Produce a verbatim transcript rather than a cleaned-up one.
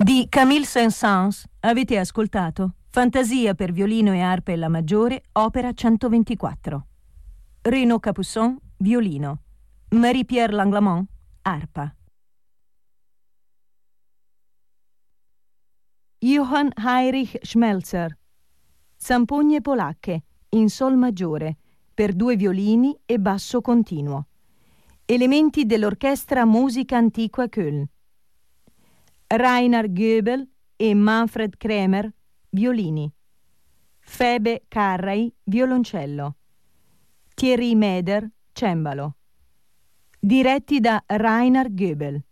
Di Camille Saint-Saëns avete ascoltato Fantasia per violino e arpa e la maggiore, opera centoventiquattro. Renaud Capuçon, violino. Marie-Pierre Langlamont, arpa. Johann Heinrich Schmelzer, Zampogne polacche, in sol maggiore, per due violini e basso continuo. Elementi dell'orchestra Musica Antiqua Köln. Rainer Goebel e Manfred Kremer, violini. Febe Carrai, violoncello. Thierry Meder, cembalo. Diretti da Rainer Goebel.